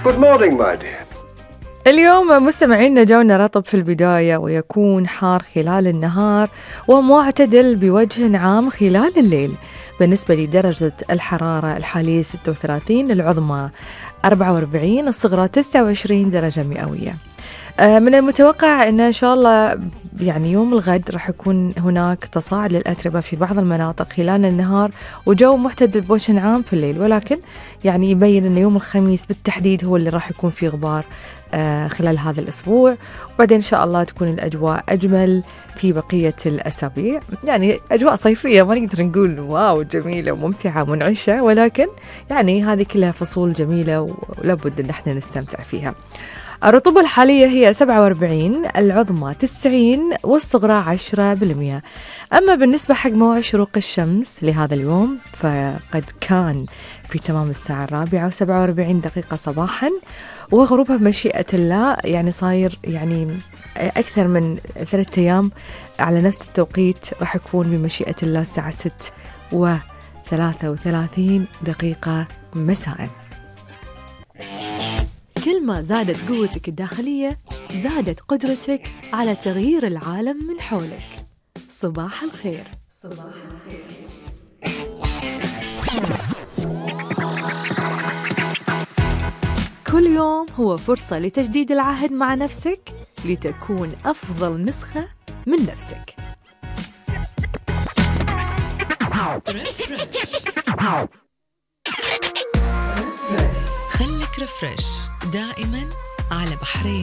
Good morning, my dear. اليوم مستمعينا جونا رطب في البداية ويكون حار خلال النهار ومعتدل بوجه عام خلال الليل. بالنسبة لدرجة الحرارة الحالية 36، العظمى 44، الصغرى 29 درجة مئوية. من المتوقع أن شاء الله يعني يوم الغد راح يكون هناك تصاعد للأتربة في بعض المناطق خلال النهار وجو معتدل بوجه عام في الليل، ولكن يعني يبين أن يوم الخميس بالتحديد هو اللي راح يكون فيه غبار خلال هذا الأسبوع، وبعدين إن شاء الله تكون الأجواء أجمل في بقية الأسابيع. يعني أجواء صيفية ما نقدر نقول واو جميلة وممتعة ومنعشة، ولكن يعني هذه كلها فصول جميلة ولابد أن احنا نستمتع فيها. الرطوبة الحالية هي 47، العظمى 90 والصغرى 10%. أما بالنسبة حق موعد شروق الشمس لهذا اليوم فقد كان في تمام الساعة 4:47 صباحا، وغروبها بمشيئة الله يعني صاير يعني أكثر من 3 أيام على نفس التوقيت، راح يكون بمشيئة الله الساعة 6:33 مساء. كل ما زادت قوتك الداخلية زادت قدرتك على تغيير العالم من حولك. صباح الخير. صباح الخير. كل يوم هو فرصة لتجديد العهد مع نفسك لتكون أفضل نسخة من نفسك. خليك ريفرش دائما على بحرين.